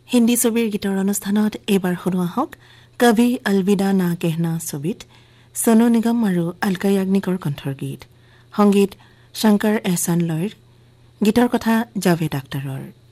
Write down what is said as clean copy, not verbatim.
হিন্দী ছবিৰ গীতৰ অনুষ্ঠানত এইবাৰ শুনোৱা হওক কভি অলবিদা না কেহনা ছবিত সোনু নিগম আৰু অলকা য়াগনিকৰ কণ্ঠৰ গীত। সংগীত শংকৰ এহছান লয়ৰ, গীতৰ কথা জাভেদ আখতাৰৰ।